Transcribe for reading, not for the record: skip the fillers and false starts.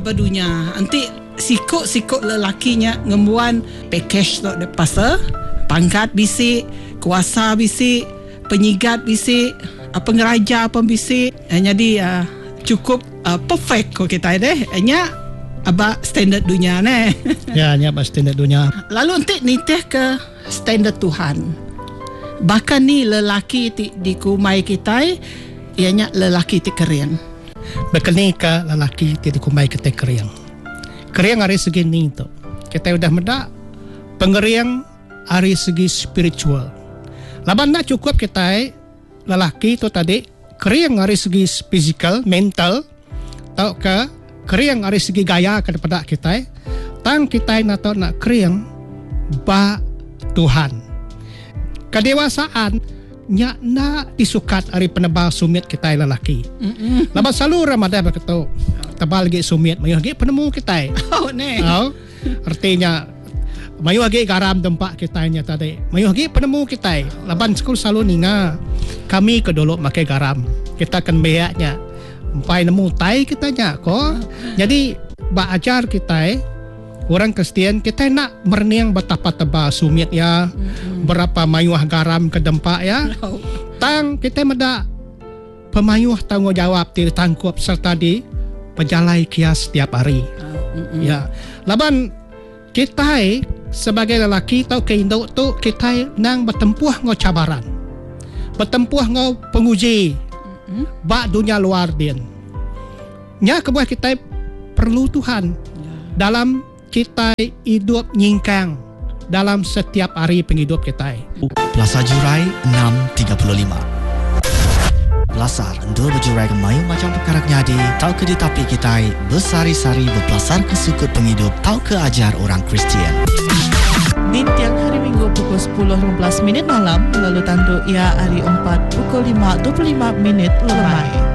berdunia. Nanti sikut lelakinya ngemuan package tu de pasal pangkat bisik, kuasa bisik, penyigat bisik, pengeraja pun bisik. Jadi cukup perfect ko kita deh. Nya aba standard dunia ne. Ya, nya aba standard dunia. Lalu nanti nitih ke standard Tuhan. Bahkan ni lelaki di kumai kita ianya lelaki ti keriang. Bekeni ka lelaki ti kumai kita keriang. Keriang dari segi ni tu. Kita udah medak pengeriang dari segi spiritual. Laban nak cukup kita lelaki tu tadi keriang dari segi physical, mental, tau ke keriang dari segi gaya kepada kita. Tang kita nak keriang ba Tuhan. Kedewasaan nya na disukat dari penebal sumit kita lelaki. Laban selalu Ramadan berkata tebal lagi sumit mayu lagi penemu kita. Oh ne. Artinya mayu lagi garam tempat kita nya tadi. Mayu lagi penemu kita. Laban sekul selalu ninga kami kedolo makai garam. Kita akan bayaknya sampai nemu tai kita nya ko. Jadi ba ajar kita orang Kristian kita nak merniang betapa tebal sumit ya, berapa mayuah garam ke dempak ya. Tang kita meda pemayuah tanggungjawab ditangkup serta di penjalai kias setiap hari. Ya. Laban kita sebagai lelaki tau ke induk tu kita nang bertempuh ngau cabaran. Bertempuh ngau penguji. Ba dunia luar din. Nya kebuah kita perlu Tuhan dalam kita hidup nyingkang dalam setiap hari penghidup kita. Plaza Jurai 635. Belasar dua berjurai ke mayu macam perkara nyadi. Tau ke di tapi kita bersari-sari berpelasar ke sukut penghidup. Tau ke ajar orang Kristian. Di tiang hari Minggu pukul 10.15 malam lalu tanduk ia hari 4 pukul 5.25 lemai.